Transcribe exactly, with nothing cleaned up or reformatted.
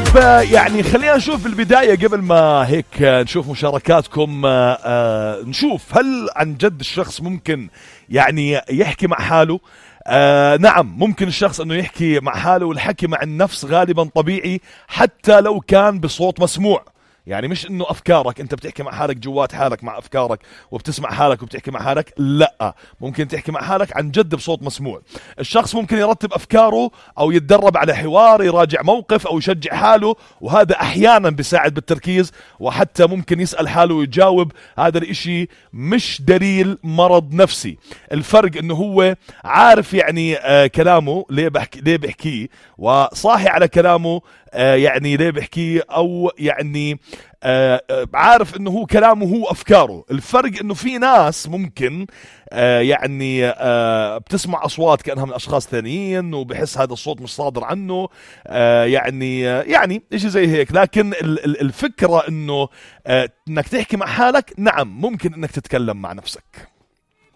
آه، يعني خلينا نشوف بالبداية قبل ما هيك آه، نشوف مشاركاتكم. آه، آه، نشوف هل عن جد الشخص ممكن يعني يحكي مع حاله. آه نعم، ممكن الشخص انه يحكي مع حاله، والحكي مع النفس غالبا طبيعي حتى لو كان بصوت مسموع. يعني مش انه افكارك انت بتحكي مع حالك جوات حالك مع افكارك وبتسمع حالك وبتحكي مع حالك، لا، ممكن تحكي مع حالك عن جد بصوت مسموع. الشخص ممكن يرتب افكاره او يتدرب على حوار، يراجع موقف او يشجع حاله، وهذا احيانا بيساعد بالتركيز، وحتى ممكن يسأل حاله ويجاوب. هذا الاشي مش دليل مرض نفسي. الفرق انه هو عارف يعني آه كلامه ليه بحكي ليه بحكيه، وصاحي على كلامه آه يعني ليه بحكيه، او يعني آه عارف انه هو كلامه هو افكاره. الفرق انه في ناس ممكن آه يعني آه بتسمع اصوات كانها من اشخاص ثانيين، وبحس هذا الصوت مش صادر عنه، آه يعني آه يعني اشي زي هيك. لكن الفكرة انه آه انك تحكي مع حالك، نعم ممكن انك تتكلم مع نفسك.